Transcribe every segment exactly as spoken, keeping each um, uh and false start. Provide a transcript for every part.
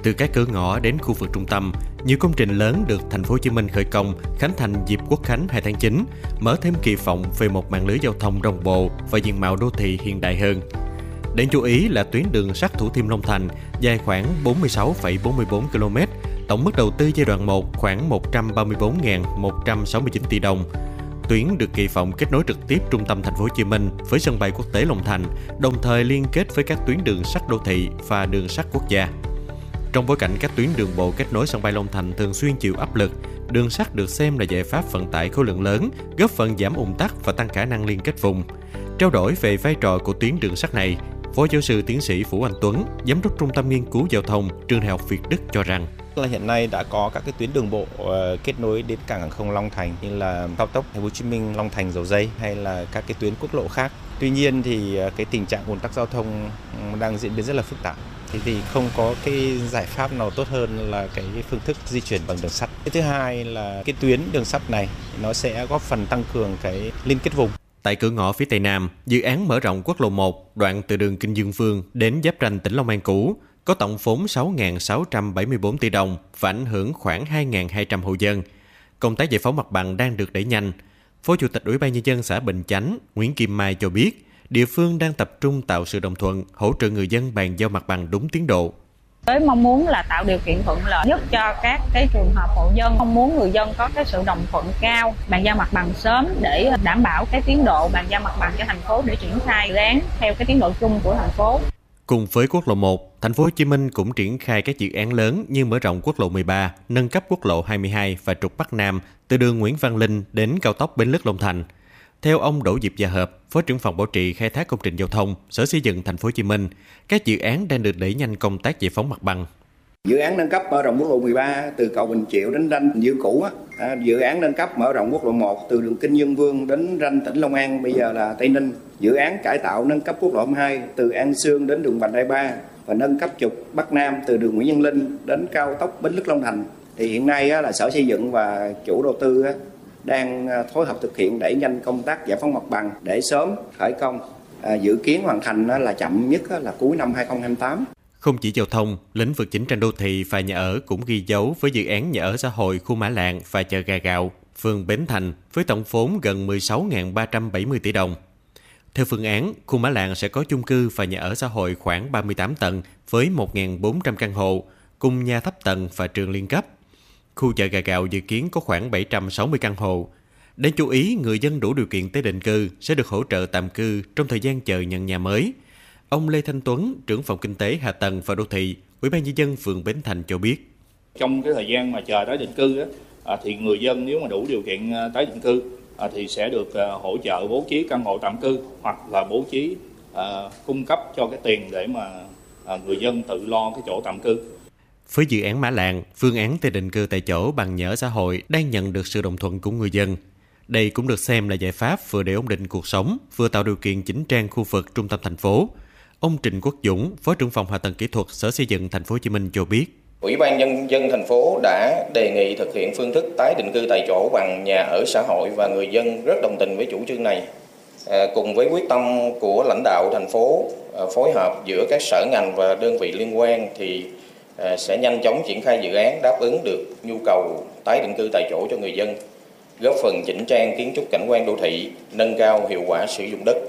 Từ các cửa ngõ đến khu vực trung tâm, nhiều công trình lớn được Thành phố Hồ Chí Minh khởi công, khánh thành dịp Quốc khánh hai tháng chín, mở thêm kỳ vọng về một mạng lưới giao thông đồng bộ và diện mạo đô thị hiện đại hơn. Đáng chú ý là tuyến đường sắt Thủ Thiêm - Long Thành dài khoảng bốn mươi sáu phẩy bốn mươi tư ki lô mét, tổng mức đầu tư giai đoạn một khoảng một trăm ba mươi tư nghìn một trăm sáu mươi chín tỷ đồng. Tuyến được kỳ vọng kết nối trực tiếp trung tâm Thành phố Hồ Chí Minh với sân bay quốc tế Long Thành, đồng thời liên kết với các tuyến đường sắt đô thị và đường sắt quốc gia. Trong bối cảnh các tuyến đường bộ kết nối sân bay Long Thành thường xuyên chịu áp lực, đường sắt được xem là giải pháp vận tải khối lượng lớn, góp phần giảm ùn tắc và tăng khả năng liên kết vùng. Trao đổi về vai trò của tuyến đường sắt này, Phó giáo sư tiến sĩ Vũ Anh Tuấn, giám đốc Trung tâm Nghiên cứu Giao thông, Trường Đại học Việt Đức cho rằng là hiện nay đã có các cái tuyến đường bộ uh, kết nối đến cảng hàng không Long Thành như là cao tốc Thành phố Hồ Chí Minh - Long Thành - Dầu Giây hay là các cái tuyến quốc lộ khác. Tuy nhiên thì uh, cái tình trạng ùn tắc giao thông đang diễn biến rất là phức tạp. Thế thì không có cái giải pháp nào tốt hơn là cái phương thức di chuyển bằng đường sắt. Cái thứ hai là cái tuyến đường sắt này nó sẽ góp phần tăng cường cái liên kết vùng. Tại cửa ngõ phía Tây Nam, dự án mở rộng quốc lộ một đoạn từ đường Kinh Dương Vương đến giáp ranh tỉnh Long An cũ có tổng vốn sáu nghìn sáu trăm bảy mươi tư tỷ đồng và ảnh hưởng khoảng hai nghìn hai trăm hộ dân. Công tác giải phóng mặt bằng đang được đẩy nhanh. Phó Chủ tịch Ủy ban Nhân dân xã Bình Chánh Nguyễn Kim Mai cho biết, địa phương đang tập trung tạo sự đồng thuận, hỗ trợ người dân bàn giao mặt bằng đúng tiến độ. Với mong muốn là tạo điều kiện thuận lợi nhất cho các cái trường hợp hộ dân, mong muốn người dân có cái sự đồng thuận cao, bàn giao mặt bằng sớm để đảm bảo cái tiến độ bàn giao mặt bằng cho thành phố để triển khai dự án theo cái tiến độ chung của thành phố. Cùng với quốc lộ một, Thành phố Hồ Chí Minh cũng triển khai các dự án lớn như mở rộng quốc lộ mười ba, nâng cấp quốc lộ hai mươi hai và trục Bắc Nam từ đường Nguyễn Văn Linh đến cao tốc Bến Lức - Long Thành. Theo ông Đỗ Diệp Gia Hợp, Phó trưởng phòng bảo trì khai thác công trình giao thông, Sở Xây dựng Thành phố Hồ Chí Minh, các dự án đang được đẩy nhanh công tác giải phóng mặt bằng. Dự án nâng cấp mở rộng quốc lộ mười ba từ cầu Bình Triệu đến ranh Bình Dương cũ, à, dự án nâng cấp mở rộng quốc lộ một từ đường Kinh Dương Vương đến ranh tỉnh Long An bây giờ là Tây Ninh, dự án cải tạo nâng cấp quốc lộ hai mươi hai từ An Sương đến đường Vành Đai ba và nâng cấp trục Bắc Nam từ đường Nguyễn Văn Linh đến cao tốc Bến Lức - Long Thành. Thì hiện nay á, là Sở Xây dựng và chủ đầu tư á, đang phối hợp thực hiện đẩy nhanh công tác giải phóng mặt bằng để sớm khởi công, à, dự kiến hoàn thành là chậm nhất là cuối năm hai không hai tám. Không chỉ giao thông, lĩnh vực chỉnh trang đô thị và nhà ở cũng ghi dấu với dự án nhà ở xã hội khu Mã Lạng và chợ Gà Gạo, phường Bến Thành với tổng vốn gần mười sáu nghìn ba trăm bảy mươi tỷ đồng. Theo phương án, khu Mã Lạng sẽ có chung cư và nhà ở xã hội khoảng ba mươi tám tầng với một nghìn bốn trăm căn hộ, cùng nhà thấp tầng và trường liên cấp. Khu chợ Gà Gạo dự kiến có khoảng bảy trăm sáu mươi căn hộ. Đáng chú ý, người dân đủ điều kiện tới định cư sẽ được hỗ trợ tạm cư trong thời gian chờ nhận nhà mới. Ông Lê Thanh Tuấn, trưởng phòng kinh tế hạ tầng và đô thị, Ủy ban Nhân dân phường Bến Thành cho biết. Trong cái thời gian mà chờ tái định cư á, thì người dân nếu mà đủ điều kiện tái định cư thì sẽ được hỗ trợ bố trí căn hộ tạm cư hoặc là bố trí uh, cung cấp cho cái tiền để mà uh, người dân tự lo cái chỗ tạm cư. Với dự án Mã Lạng, phương án tái định cư tại chỗ bằng nhà ở xã hội đang nhận được sự đồng thuận của người dân. Đây cũng được xem là giải pháp vừa để ổn định cuộc sống, vừa tạo điều kiện chỉnh trang khu vực trung tâm thành phố. Ông Trịnh Quốc Dũng, Phó trưởng phòng hạ tầng kỹ thuật Sở Xây dựng Thành phố Hồ Chí Minh cho biết. Ủy ban Nhân dân thành phố đã đề nghị thực hiện phương thức tái định cư tại chỗ bằng nhà ở xã hội và người dân rất đồng tình với chủ trương này. À, cùng với quyết tâm của lãnh đạo thành phố à, phối hợp giữa các sở ngành và đơn vị liên quan thì à, sẽ nhanh chóng triển khai dự án đáp ứng được nhu cầu tái định cư tại chỗ cho người dân, góp phần chỉnh trang kiến trúc cảnh quan đô thị, nâng cao hiệu quả sử dụng đất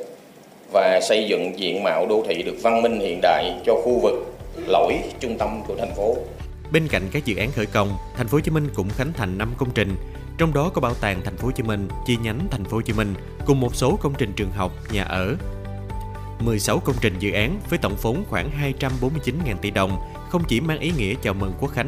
và xây dựng diện mạo đô thị được văn minh hiện đại cho khu vực lõi trung tâm của thành phố. Bên cạnh các dự án khởi công, Thành phố Hồ Chí Minh cũng khánh thành năm công trình, trong đó có Bảo tàng Thành phố Hồ Chí Minh, chi nhánh Thành phố Hồ Chí Minh cùng một số công trình trường học, nhà ở. mười sáu công trình dự án với tổng vốn khoảng hai trăm bốn mươi chín nghìn tỷ đồng không chỉ mang ý nghĩa chào mừng Quốc khánh